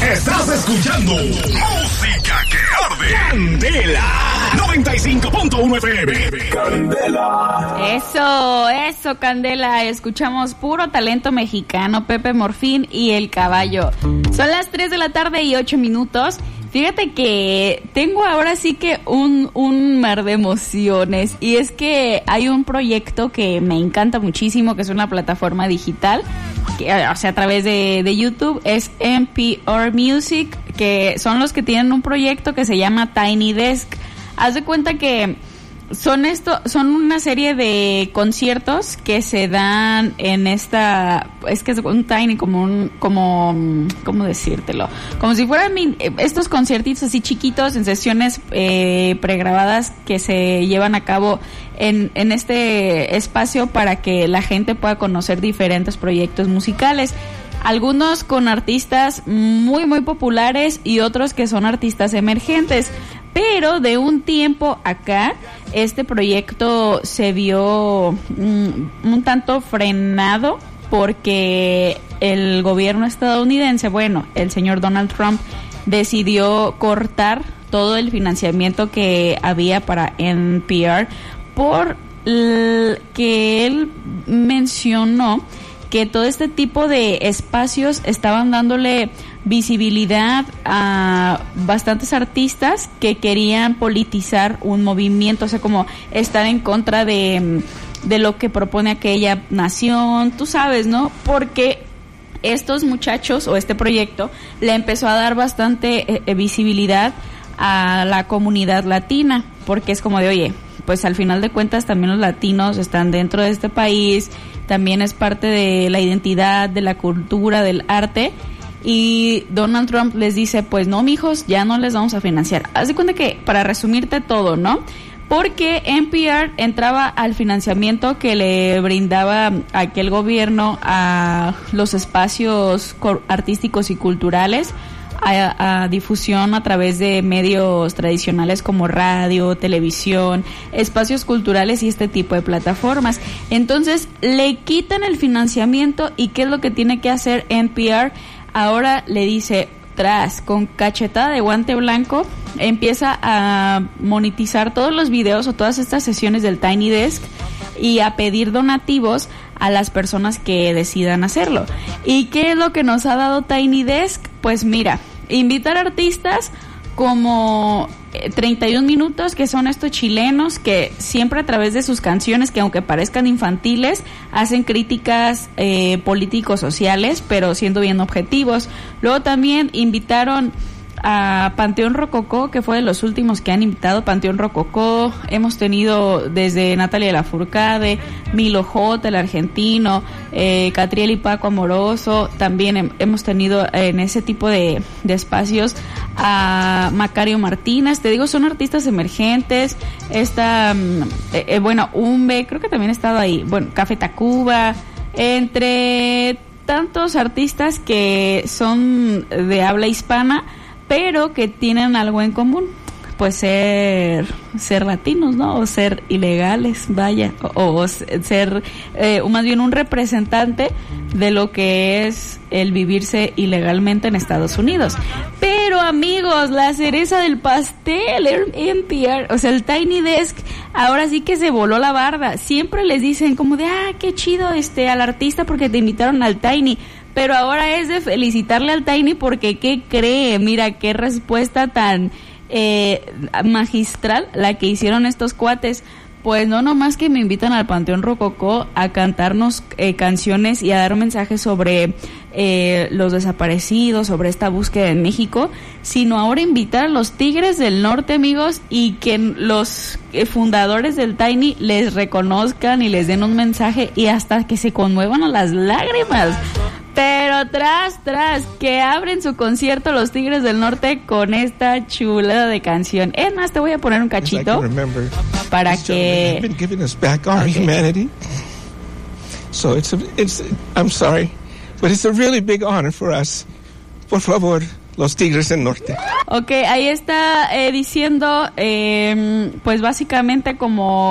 Estás escuchando Música que Arde. Candela 95.1 FM. Candela. Eso, Candela. Escuchamos puro talento mexicano, Pepe Morfín y El Caballo. Son las 3 de la tarde y 8 minutos. Fíjate que tengo ahora sí que un mar de emociones, y es que hay un proyecto que me encanta muchísimo, que es una plataforma digital, que, o sea, a través de YouTube, es NPR Music, que son los que tienen un proyecto que se llama Tiny Desk. Haz de cuenta que son una serie de conciertos que se dan en esta, es que es un tiny, ¿cómo decírtelo? Como si fueran estos conciertitos así chiquitos en sesiones pregrabadas que se llevan a cabo en este espacio para que la gente pueda conocer diferentes proyectos musicales. Algunos con artistas muy, muy populares y otros que son artistas emergentes. Pero de un tiempo acá, este proyecto se vio un tanto frenado porque el gobierno estadounidense, bueno, el señor Donald Trump, decidió cortar todo el financiamiento que había para NPR por que él mencionó que todo este tipo de espacios estaban dándole visibilidad a bastantes artistas que querían politizar un movimiento, o sea, como estar en contra de lo que propone aquella nación, tú sabes, ¿no? Porque estos muchachos o este proyecto le empezó a dar bastante visibilidad a la comunidad latina, porque es como de, oye, pues al final de cuentas también los latinos están dentro de este país, también es parte de la identidad, de la cultura, del arte. Y Donald Trump les dice, pues no, mijos, ya no les vamos a financiar. Haz de cuenta que, para resumirte todo, ¿no? Porque NPR entraba al financiamiento que le brindaba aquel gobierno a los espacios artísticos y culturales, a difusión a través de medios tradicionales como radio, televisión, espacios culturales y este tipo de plataformas. Entonces le quitan el financiamiento, y ¿qué es lo que tiene que hacer NPR? Ahora le dice, con cachetada de guante blanco, empieza a monetizar todos los videos o todas estas sesiones del Tiny Desk y a pedir donativos a las personas que decidan hacerlo. ¿Y qué es lo que nos ha dado Tiny Desk? Pues mira, invitar artistas como 31 Minutos, que son estos chilenos que siempre a través de sus canciones, que aunque parezcan infantiles, hacen críticas político-sociales, pero siendo bien objetivos. Luego también invitaron a Panteón Rococó, que fue de los últimos que han invitado. Panteón Rococó, hemos tenido desde Natalia Lafourcade, Milo J, el argentino, Catriel y Paco Amoroso. También hemos tenido en ese tipo de espacios a Macario Martínez. Te digo, son artistas emergentes. Umbe, creo que también ha estado ahí. Bueno, Café Tacuba, entre tantos artistas que son de habla hispana, pero que tienen algo en común, pues ser latinos, ¿no? O ser ilegales, vaya, o ser más bien un representante de lo que es el vivirse ilegalmente en Estados Unidos. Pero amigos, la cereza del pastel, NPR, o sea, el Tiny Desk, ahora sí que se voló la barda. Siempre les dicen como de, qué chido al artista porque te invitaron al Tiny. Pero ahora es de felicitarle al Tiny porque, ¿qué cree? Mira, qué respuesta tan magistral la que hicieron estos cuates. Pues no nomás que me invitan al Panteón Rococó a cantarnos canciones y a dar mensajes sobre los desaparecidos, sobre esta búsqueda en México, sino ahora invitar a los Tigres del Norte, amigos, y que los fundadores del Tiny les reconozcan y les den un mensaje y hasta que se conmuevan a las lágrimas. Pero tras, que abren su concierto los Tigres del Norte con esta chulada de canción. Es más, te voy a poner un cachito para que... Been giving us back our humanity. So I'm sorry, but it's a really big honor for us. Por favor, los Tigres del Norte. Ok, ahí está diciendo, pues básicamente como